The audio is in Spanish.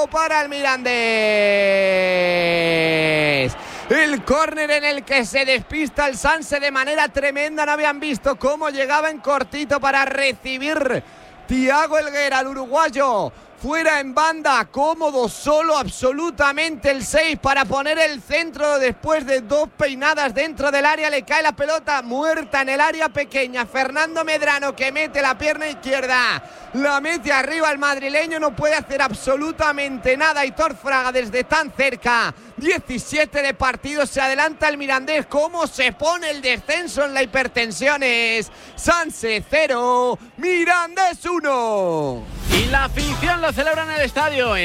para el Mirandés. El córner en el que se despista el Sanse de manera tremenda. No habían visto cómo llegaba en cortito para recibir Thiago Helguera, el uruguayo. Fuera en banda, cómodo, solo absolutamente el 6 para poner el centro después de 2 peinadas dentro del área. Le cae la pelota muerta en el área pequeña. Fernando Medrano, que mete la pierna izquierda, la mete arriba el madrileño, no puede hacer absolutamente nada. Aitor Fraga desde tan cerca. 17 de partido, se adelanta el Mirandés. ¿Cómo se pone el descenso en la hipertensión? Es Sanse 0, Mirandés 1. Y la afición lo celebra en el estadio.